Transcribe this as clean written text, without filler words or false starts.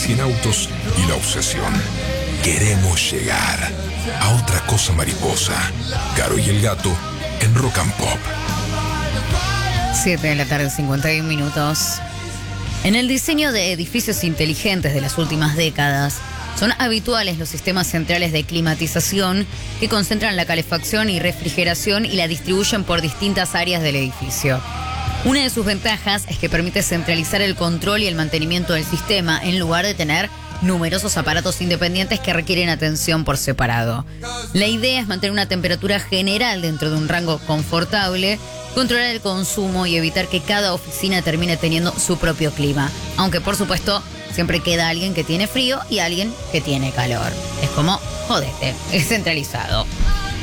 100 autos y la obsesión. Queremos llegar a otra cosa mariposa. Caro y el gato en Rock and Pop. 7 de la tarde, 51 minutos. En el diseño de edificios inteligentes de las últimas décadas, son habituales los sistemas centrales de climatización que concentran la calefacción y refrigeración y la distribuyen por distintas áreas del edificio. Una de sus ventajas es que permite centralizar el control y el mantenimiento del sistema en lugar de tener numerosos aparatos independientes que requieren atención por separado. La idea es mantener una temperatura general dentro de un rango confortable, controlar el consumo y evitar que cada oficina termine teniendo su propio clima. Aunque, por supuesto, siempre queda alguien que tiene frío y alguien que tiene calor. Es como, jodete, es centralizado.